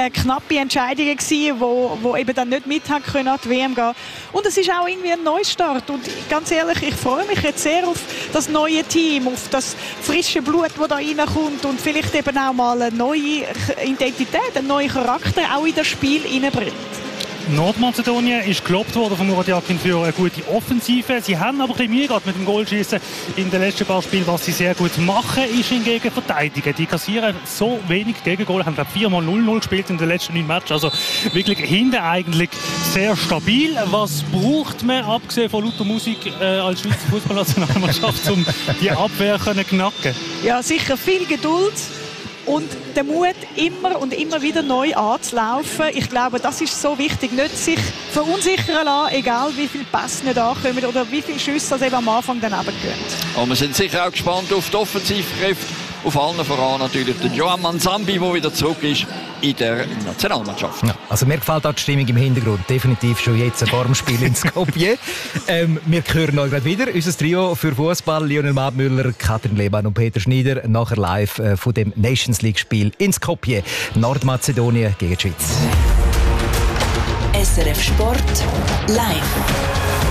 knappe Entscheidungen gewesen, wo eben dann nicht mit haben können an die WM gehen. Und es ist auch irgendwie ein Neustart. Und ganz ehrlich, ich freue mich jetzt sehr auf das neue Team, auf das frische Blut, das da reinkommt und vielleicht eben auch mal eine neue Identität, einen neuen Charakter auch in das Spiel reinbringt. Nordmazedonien ist gelobt worden von Murat Yakin für eine gute Offensive. Sie haben aber ein bisschen Mühe gehabt mit dem Goalschießen in den letzten paar Spielen. Was sie sehr gut machen, ist hingegen verteidigen. Die kassieren so wenig Gegengol, haben glaube 4-mal 0-0 gespielt in den letzten 9 Matches. Also wirklich hinten eigentlich sehr stabil. Was braucht man, abgesehen von lauter Musik, als Schweizer Fußballnationalmannschaft, um die Abwehr zu knacken? Ja, sicher viel Geduld. Und der Mut, immer und immer wieder neu anzulaufen. Ich glaube, das ist so wichtig. Nicht sich verunsichern lassen, egal wie viele Pässe nicht ankommen oder wie viele Schüsse eben am Anfang daneben gehen. Und wir sind sicher auch gespannt auf die Offensivkräfte. Auf allen voran natürlich der Joan Manzambi, der wieder zurück ist in der Nationalmannschaft. Ja, also mir gefällt auch die Stimmung im Hintergrund. Definitiv schon jetzt vor dem Spiel in Skopje. Wir hören euch gerade wieder. Unser Trio für Fußball: Lionel Madmüller, Katrin Lehmann und Peter Schneider. Nachher live von dem Nations League-Spiel in Skopje. Nordmazedonien gegen die Schweiz. SRF Sport live.